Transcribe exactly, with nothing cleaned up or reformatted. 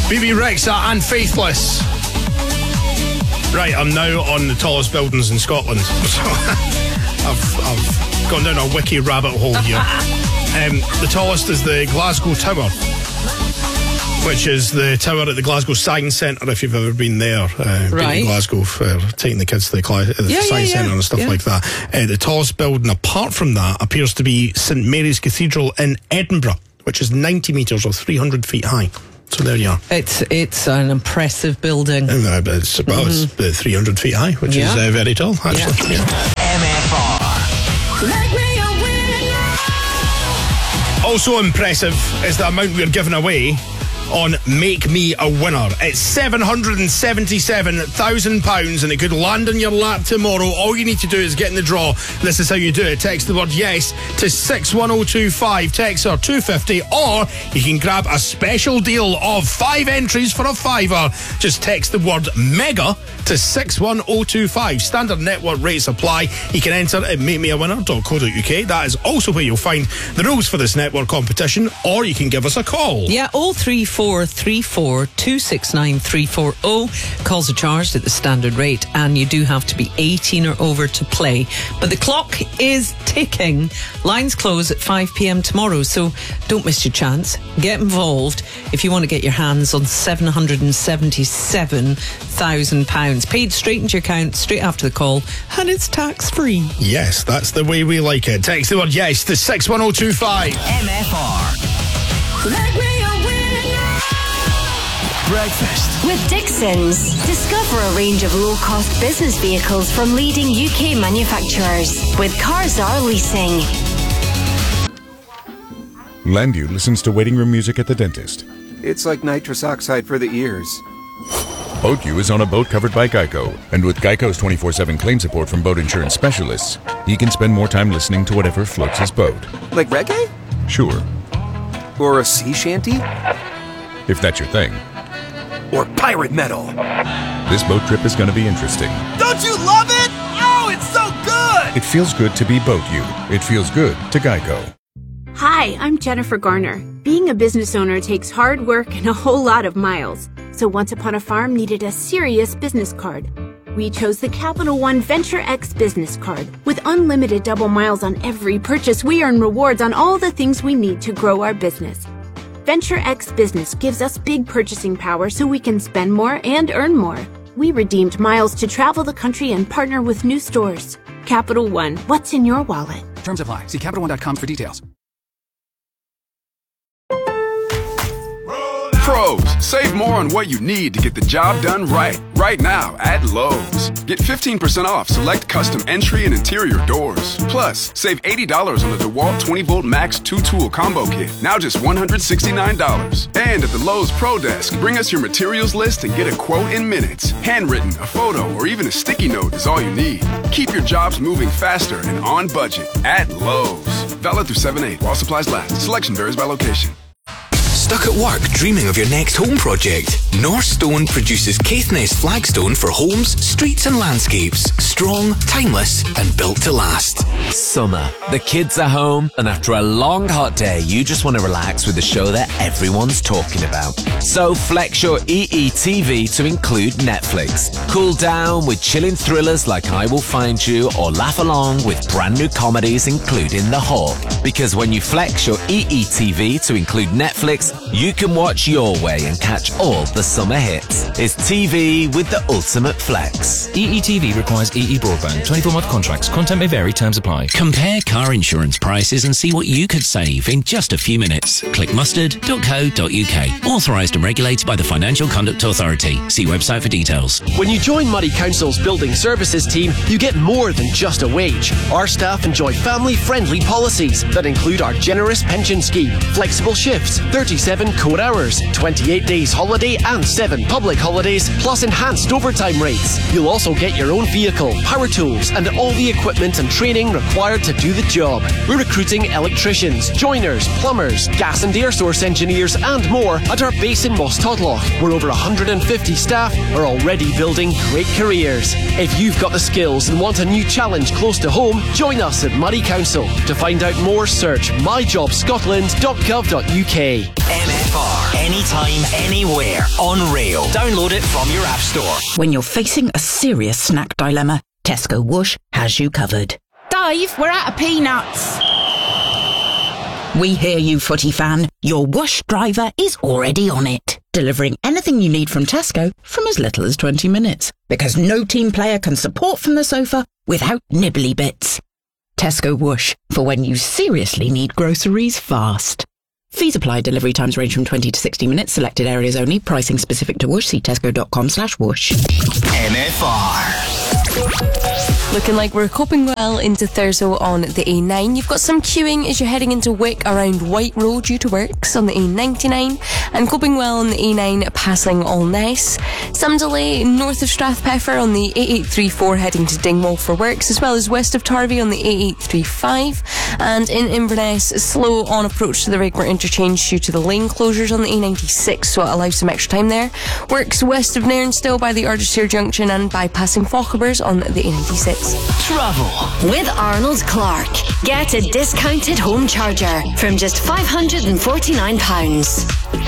B B Rexa and Faithless. Right, I'm now on the tallest buildings in Scotland. So I've, I've gone down a wiki rabbit hole here. Um, the tallest is the Glasgow Tower, which is the tower at the Glasgow Science Centre, if you've ever been there. Uh, right. Been to Glasgow for taking the kids to the, cl- the yeah, Science yeah, yeah. Centre and stuff yeah. like that. Uh, the tallest building, apart from that, appears to be St Mary's Cathedral in Edinburgh, which is ninety metres or three hundred feet high. So there you are. It's it's an impressive building. Uh, it's, well, mm-hmm. it's uh, three hundred feet high, which yeah. is uh, very tall, actually. Yeah. Yeah. M F R. Let me Also impressive is the amount we're giving away on Make Me a Winner. It's seven hundred seventy-seven thousand pounds and it could land on your lap tomorrow. All you need to do is get in the draw. This is how you do it. Text the word yes to six one oh two five. Text or two fifty, or you can grab a special deal of five entries for a fiver. Just text the word MEGA to six one oh two five. Standard network rates apply. You can enter at make me a winner dot co dot uk. That is also where you'll find the rules for this network competition, or you can give us a call. Yeah, oh three four three four two six nine three four oh. Calls are charged at the standard rate, and you do have to be eighteen or over to play. But the clock is ticking. Lines close at five p.m. tomorrow, so don't miss your chance. Get involved if you want to get your hands on seven hundred seventy-seven thousand pounds. Paid straight into your account straight after the call, and it's tax free. Yes, that's the way we like it. Text the word yes to six one oh two five. M F R. Let me Breakfast with Dixons. Discover a range of low-cost business vehicles from leading U K manufacturers with Carzar Leasing. Landu listens to waiting room music at the dentist. It's like nitrous oxide for the ears. BoatU is on a boat covered by Geico, and with Geico's twenty-four seven claim support from boat insurance specialists, he can spend more time listening to whatever floats his boat. Like reggae? Sure. Or a sea shanty? If that's your thing. Or pirate metal. This boat trip is going to be interesting. Don't you love it? Oh, it's so good! It feels good to be BoatU. It feels good to Geico. Hi, I'm Jennifer Garner. Being a business owner takes hard work and a whole lot of miles. So Once Upon a Farm needed a serious business card. We chose the Capital One Venture X business card. With unlimited double miles on every purchase, we earn rewards on all the things we need to grow our business. Venture X Business gives us big purchasing power so we can spend more and earn more. We redeemed miles to travel the country and partner with new stores. Capital One, what's in your wallet? Terms apply. See Capital One dot com for details. Pros, save more on what you need to get the job done right. Right now at Lowe's. Get fifteen percent off select custom entry and interior doors. Plus, save eighty dollars on the DeWalt twenty volt Max two tool combo kit. Now just one hundred sixty-nine dollars. And at the Lowe's Pro Desk, bring us your materials list and get a quote in minutes. Handwritten, a photo, or even a sticky note is all you need. Keep your jobs moving faster and on budget at Lowe's. Valid through seven eight while supplies last. Selection varies by location. Stuck at work dreaming of your next home project? Northstone produces Caithness flagstone for homes, streets and landscapes. Strong, timeless and built to last. Summer. The kids are home, and after a long hot day you just want to relax with a show that everyone's talking about. So flex your E E T V to include Netflix. Cool down with chilling thrillers like I Will Find You, or laugh along with brand new comedies including The Hawk. Because when you flex your E E T V to include Netflix, you can watch your way and catch all the summer hits. It's T V with the ultimate flex. E E T V requires E E broadband. twenty-four month contracts. Content may vary. Terms apply. Compare car insurance prices and see what you could save in just a few minutes. Click mustard dot co dot uk. Authorised and regulated by the Financial Conduct Authority. See website for details. When you join Murray Council's Building Services team, you get more than just a wage. Our staff enjoy family-friendly policies that include our generous pension scheme, flexible shifts, thirty-seven core hours, twenty-eight days holiday and seven public holidays, plus enhanced overtime rates. You'll also get your own vehicle, power tools and all the equipment and training required to do the job. We're recruiting electricians, joiners, plumbers, gas and air source engineers and more at our base in Moss Todloch, where over one hundred fifty staff are already building great careers. If you've got the skills and want a new challenge close to home, join us at Murray Council. To find out more, search my job scotland dot gov dot uk. M F F R. Anytime, anywhere. On rail. Download it from your app store. When you're facing a serious snack dilemma, Tesco Whoosh has you covered. Dave, we're out of peanuts. We hear you, footy fan. Your Whoosh driver is already on it, delivering anything you need from Tesco from as little as twenty minutes. Because no team player can support from the sofa without nibbly bits. Tesco Whoosh, for when you seriously need groceries fast. Fees apply. Delivery times range from twenty to sixty minutes. Selected areas only. Pricing specific to Whoosh. See tesco.com slash whoosh. M F R. Looking like we're coping well into Thurso on the A nine. You've got some queuing as you're heading into Wick around White Road due to works on the A ninety-nine, and coping well on the A nine passing Allness. Some delay north of Strathpeffer on the A eight thirty-four heading to Dingwall for works, as well as west of Tarvey on the A eight thirty-five. And in Inverness, slow on approach to the Rigmore interchange due to the lane closures on the A ninety-six, so it allows some extra time there. Works west of Nairn still by the Ardeshir Junction and bypassing Faughibers on the A ninety-six. Travel with Arnold Clark. Get a discounted home charger from just five hundred forty-nine pounds.